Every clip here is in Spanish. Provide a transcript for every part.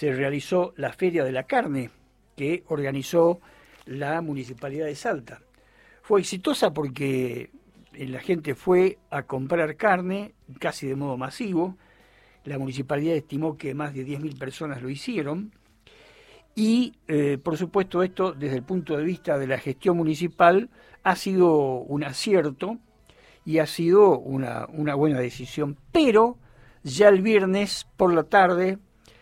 se realizó la Feria de la Carne que organizó la Municipalidad de Salta. Fue exitosa porque la gente fue a comprar carne casi de modo masivo. La municipalidad estimó que más de 10.000 personas lo hicieron. Y, por supuesto, esto desde el punto de vista de la gestión municipal ha sido un acierto y ha sido una buena decisión. Pero ya el viernes por la tarde,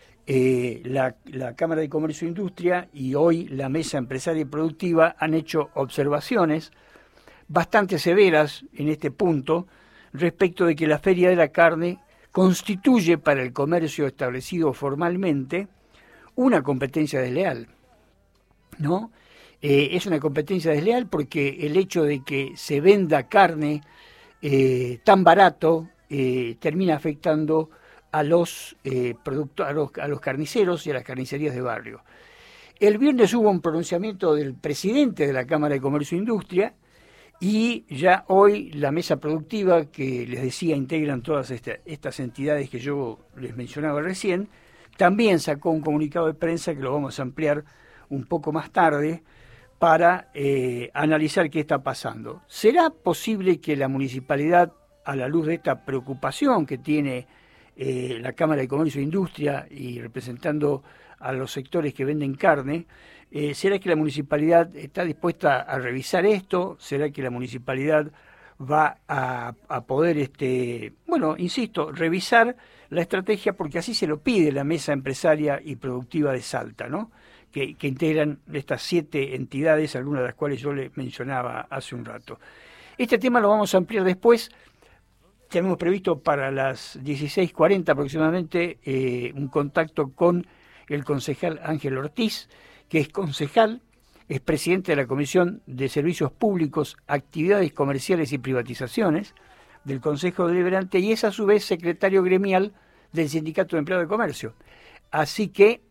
la Cámara de Comercio e Industria y hoy la Mesa Empresaria y Productiva han hecho observaciones bastante severas en este punto respecto de que la Feria de la Carne constituye para el comercio establecido formalmente una competencia desleal, ¿no? Es una competencia desleal porque el hecho de que se venda carne tan barato termina afectando a los carniceros y a las carnicerías de barrio. El viernes hubo un pronunciamiento del presidente de la Cámara de Comercio e Industria y ya hoy la mesa productiva, que les decía integran todas estas entidades que yo les mencionaba recién, también sacó un comunicado de prensa que lo vamos a ampliar un poco más tarde para analizar qué está pasando. ¿Será posible que la municipalidad, a la luz de esta preocupación que tiene la Cámara de Comercio e Industria y representando a los sectores que venden carne, ¿será que la municipalidad está dispuesta a revisar esto? ¿Será que la municipalidad va a poder, insisto, revisar la estrategia? Porque así se lo pide la Mesa Empresaria y Productiva de Salta, ¿no? Que integran estas 7 entidades, algunas de las cuales yo les mencionaba hace un rato. Este tema lo vamos a ampliar después. Tenemos previsto para las 16:40 aproximadamente un contacto con el concejal Ángel Ortiz, que es concejal, es presidente de la Comisión de Servicios Públicos, Actividades Comerciales y Privatizaciones del Consejo Deliberante y es a su vez secretario gremial del Sindicato de Empleados de Comercio. Así que,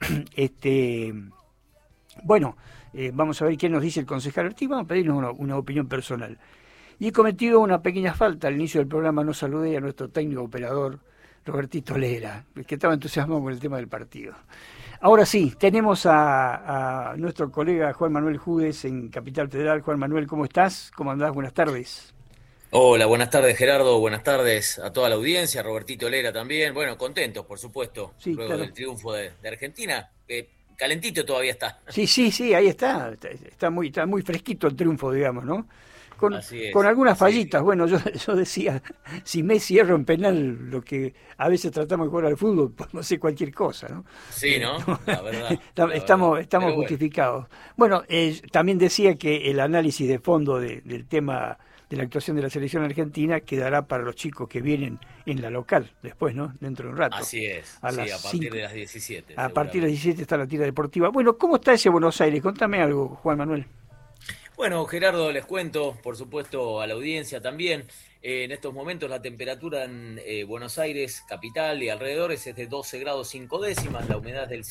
vamos a ver qué nos dice el concejal Ortiz, vamos a pedirnos una opinión personal. Y he cometido una pequeña falta al inicio del programa, no saludé a nuestro técnico operador, Robertito Lera, que estaba entusiasmado con el tema del partido. Ahora sí, tenemos a nuestro colega Juan Manuel Judes en Capital Federal. Juan Manuel, ¿cómo estás? ¿Cómo andás? Buenas tardes. Hola, buenas tardes Gerardo, buenas tardes a toda la audiencia, Robertito Lera también. Bueno, contentos, por supuesto, Sí, luego claro. del triunfo de Argentina. Calentito todavía está. Sí, ahí está. Está muy fresquito el triunfo, digamos, ¿no? Así Con es, algunas así es. fallitas. Bueno, yo decía, si Messi erra en penal, lo que a veces tratamos de jugar al fútbol, podemos hacer cualquier cosa, ¿no? Sí, ¿no? La verdad. Estamos Pero bueno, justificados. Bueno, también decía que el análisis de fondo del tema de la actuación de la selección argentina quedará para los chicos que vienen en la local después, ¿no? Dentro de un rato. así es, A sí, las a partir 5. de las 17, A partir de las seguramente. 17 está la tira deportiva. Bueno, ¿cómo está ese Buenos Aires? Contame algo, Juan Manuel. Bueno, Gerardo, les cuento, por supuesto, a la audiencia también. En estos momentos la temperatura en Buenos Aires, capital y alrededores es de 12 grados 5 décimas, la humedad es del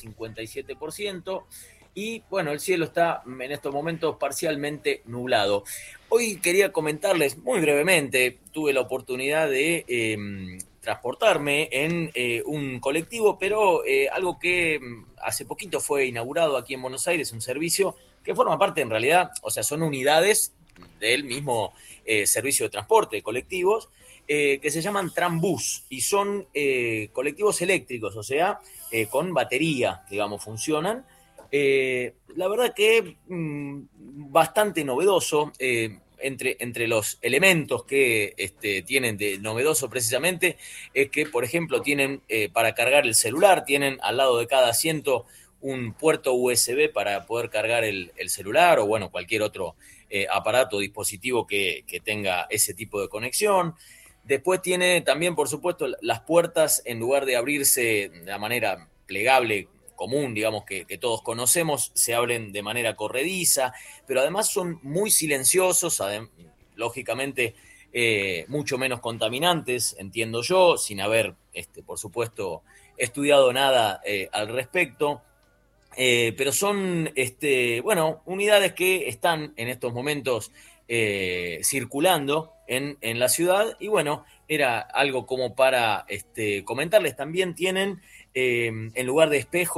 57%. Y bueno, el cielo está en estos momentos parcialmente nublado. Hoy quería comentarles muy brevemente, tuve la oportunidad de transportarme en un colectivo, pero algo que hace poquito fue inaugurado aquí en Buenos Aires, un servicio que forma parte en realidad, o sea, son unidades del mismo servicio de transporte de colectivos, que se llaman Trambús y son colectivos eléctricos, o sea, con batería, digamos, funcionan. La verdad que bastante novedoso. Entre los elementos que tienen de novedoso precisamente es que, por ejemplo, tienen para cargar el celular, tienen al lado de cada asiento un puerto USB para poder cargar el celular o, bueno, cualquier otro aparato o dispositivo que tenga ese tipo de conexión. Después tiene también, por supuesto, las puertas, en lugar de abrirse de la manera plegable, común, digamos, que todos conocemos, se abren de manera corrediza, pero además son muy silenciosos, lógicamente mucho menos contaminantes, entiendo yo, sin haber, por supuesto, estudiado nada al respecto. Pero son, unidades que están en estos momentos circulando en la ciudad y bueno, era algo como para comentarles. También tienen, en lugar de espejos,